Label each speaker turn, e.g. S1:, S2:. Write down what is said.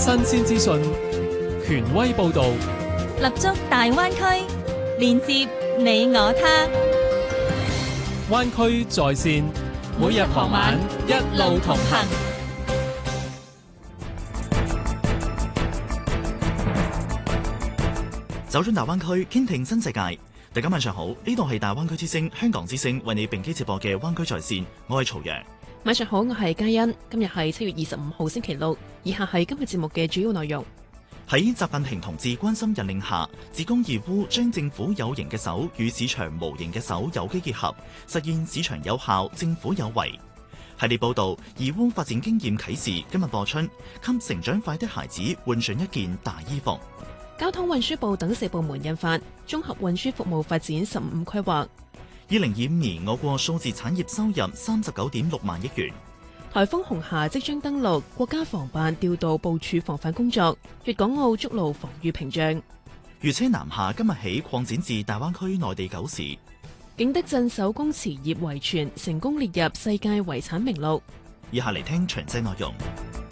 S1: 新鮮資訊，權威報導，
S2: 立足大灣區，連接你我他。
S1: 灣區在線，每日傍晚一路同行。
S3: 走進大灣區，傾聽新世界。大家晚上好，呢度係大灣區之聲香港之聲為你並機直播嘅灣區在線，我係曹陽。
S4: 晚上好，我係嘉欣。今日係7月25號星期六，以下係今日節目嘅主要內容。
S3: 喺習近平同志關心引領下，自公義烏將政府有形嘅手與市場無形嘅手有機結合，實現市場有效、政府有為。系列報道義烏發展經驗啟示今日播出，給成長快的孩子換上一件大衣服。
S4: 交通運輸部等4部門印發綜合運輸服務發展15規劃。
S3: 2025年我國數字產業收入39.6萬億元。
S4: 颱風紅霞即將登陸，國家防辦調度部署防範工作，粵港澳築路防禦屏障。
S3: 漁車南下今日起擴展至大灣區內地9市。
S4: 景德鎮手工瓷業遺存成功列入世界遺產名錄。
S3: 以下嚟聽詳細內容。